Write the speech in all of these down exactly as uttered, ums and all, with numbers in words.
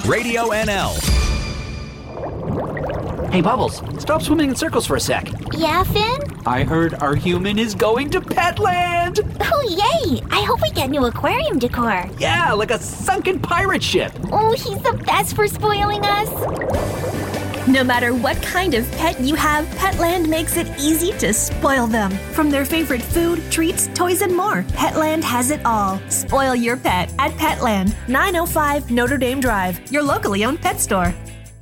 Radio N L. Hey, Bubbles, stop swimming in circles for a sec. Yeah, Finn? I heard our human is going to Petland! Oh, yay! I hope we get new aquarium decor. Yeah, like a sunken pirate ship. Oh, he's the best for spoiling us. No matter what kind of pet you have, Petland makes it easy to spoil them. From their favorite food, treats, toys, and more, Petland has it all. Spoil your pet at Petland, nine oh five Notre Dame Drive, your locally owned pet store.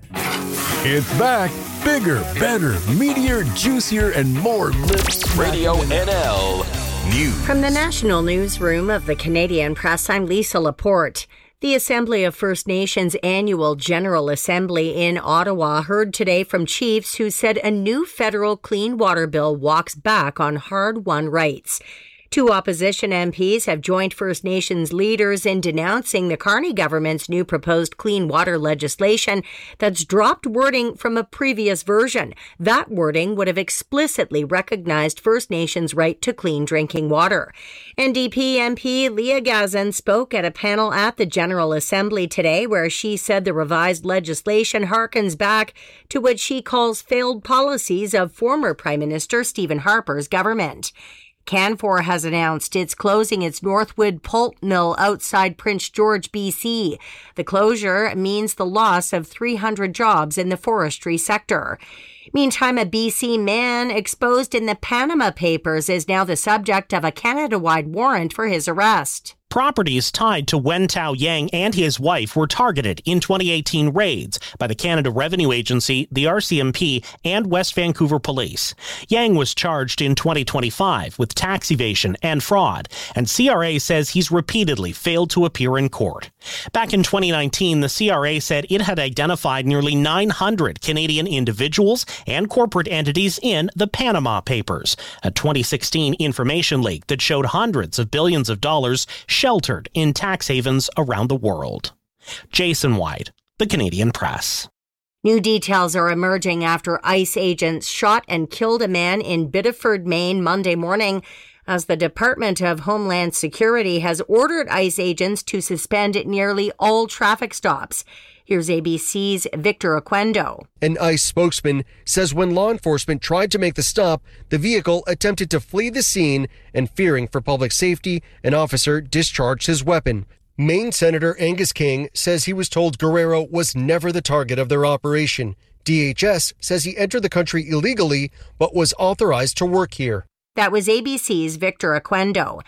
It's back. Bigger, better, meatier, juicier, and more lips. Radio N L News. From the National Newsroom of the Canadian Press, I'm Lisa Laporte. The Assembly of First Nations Annual General Assembly in Ottawa heard today from chiefs who said a new federal clean water bill walks back on hard-won rights. Two opposition M Ps have joined First Nations leaders in denouncing the Carney government's new proposed clean water legislation that's dropped wording from a previous version. That wording would have explicitly recognized First Nations' right to clean drinking water. N D P M P Leah Gazan spoke at a panel at the General Assembly today where she said the revised legislation harkens back to what she calls failed policies of former Prime Minister Stephen Harper's government. Canfor has announced it's closing its Northwood pulp mill outside Prince George, B C. The closure means the loss of three hundred jobs in the forestry sector. Meantime, a B C man exposed in the Panama Papers is now the subject of a Canada-wide warrant for his arrest. Properties tied to Wen Tao Yang and his wife were targeted in twenty eighteen raids by the Canada Revenue Agency, the R C M P, and West Vancouver Police. Yang was charged in twenty twenty-five with tax evasion and fraud, and C R A says he's repeatedly failed to appear in court. Back in twenty nineteen, the C R A said it had identified nearly nine hundred Canadian individuals and corporate entities in the Panama Papers, a twenty sixteen information leak that showed hundreds of billions of dollars sheltered in tax havens around the world. Jason White, the Canadian Press. New details are emerging after ICE agents shot and killed a man in Biddeford, Maine, Monday morning, as the Department of Homeland Security has ordered ICE agents to suspend nearly all traffic stops. Here's A B C's Victor Oquendo. An ICE spokesman says when law enforcement tried to make the stop, the vehicle attempted to flee the scene, and fearing for public safety, an officer discharged his weapon. Maine Senator Angus King says he was told Guerrero was never the target of their operation. D H S says he entered the country illegally, but was authorized to work here. That was A B C's Victor Oquendo.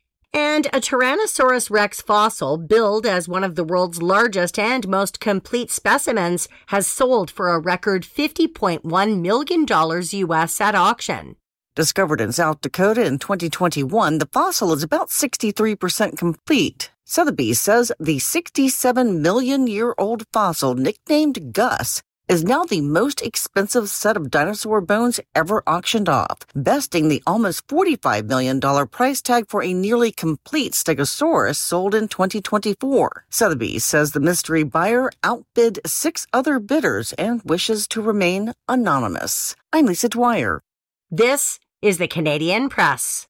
And a Tyrannosaurus rex fossil, billed as one of the world's largest and most complete specimens, has sold for a record fifty point one million dollars U S at auction. Discovered in South Dakota in twenty twenty-one, the fossil is about sixty-three percent complete. Sotheby's says the sixty-seven million year old fossil, nicknamed Gus, is now the most expensive set of dinosaur bones ever auctioned off, besting the almost forty-five million dollars price tag for a nearly complete Stegosaurus sold in twenty twenty-four. Sotheby's says the mystery buyer outbid six other bidders and wishes to remain anonymous. I'm Lisa Dwyer. This is the Canadian Press.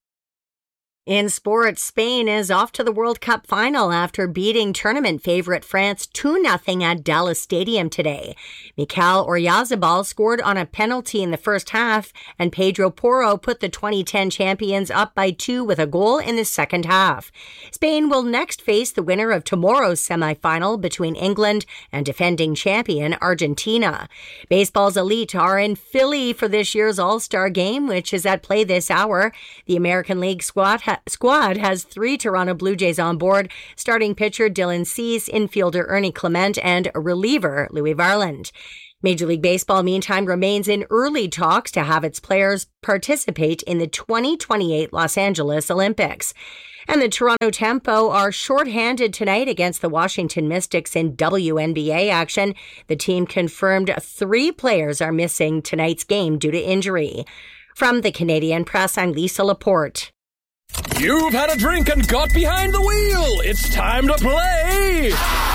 In sports, Spain is off to the World Cup final after beating tournament favorite France two nothing at Dallas Stadium today. Mikel Oyarzabal scored on a penalty in the first half, and Pedro Porro put the twenty ten champions up by two with a goal in the second half. Spain will next face the winner of tomorrow's semifinal between England and defending champion Argentina. Baseball's elite are in Philly for this year's All-Star Game, which is at play this hour. The American League squad has Squad has three Toronto Blue Jays on board, starting pitcher Dylan Cease, infielder Ernie Clement, and reliever Louis Varland. Major League Baseball, meantime, remains in early talks to have its players participate in the twenty twenty-eight Los Angeles Olympics. And the Toronto Tempo are shorthanded tonight against the Washington Mystics in W N B A action. The team confirmed three players are missing tonight's game due to injury. From the Canadian Press, I'm Lisa Laporte. You've had a drink and got behind the wheel. It's time to play.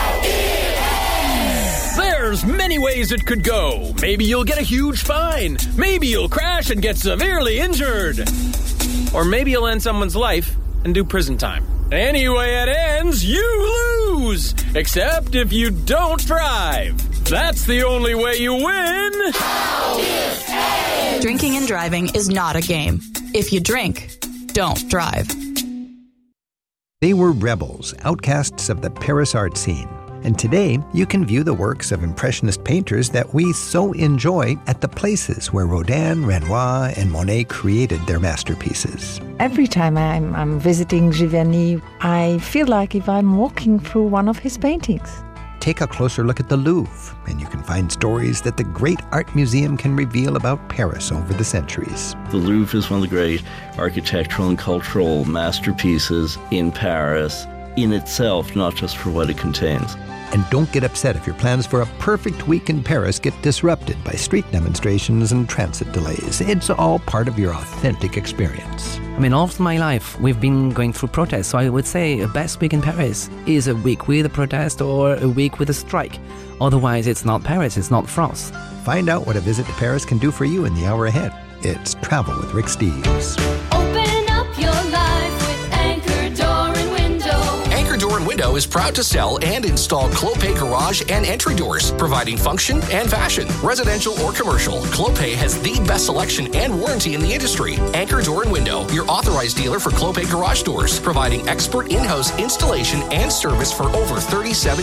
There's many ways it could go. Maybe you'll get a huge fine. Maybe you'll crash and get severely injured. Or maybe you'll end someone's life and do prison time. Anyway it ends, you lose. lose, except if you don't drive. That's the only way you win. Drinking and driving is not a game. If you drink, don't drive. They were rebels, outcasts of the Paris art scene. And today, you can view the works of Impressionist painters that we so enjoy at the places where Rodin, Renoir, and Monet created their masterpieces. Every time I'm, I'm visiting Giverny, I feel like if I'm walking through one of his paintings. Take a closer look at the Louvre, and you can find stories that the great art museum can reveal about Paris over the centuries. The Louvre is one of the great architectural and cultural masterpieces in Paris, in itself, not just for what it contains. And don't get upset if your plans for a perfect week in Paris get disrupted by street demonstrations and transit delays. It's all part of your authentic experience. I mean, all of my life, we've been going through protests, so I would say a best week in Paris is a week with a protest or a week with a strike. Otherwise, it's not Paris, it's not France. Find out what a visit to Paris can do for you in the hour ahead. It's Travel with Rick Steves. Open up your life with Anchor Door and Window. Anchor Door and Window is proud to sell and install Clopay garage and entry doors, providing function and fashion, residential or commercial. Clopay has the best selection and warranty in the industry. Anchor Door and Window, your authorized dealer for Clopay garage doors, providing expert in-house installation and service for over thirty-seven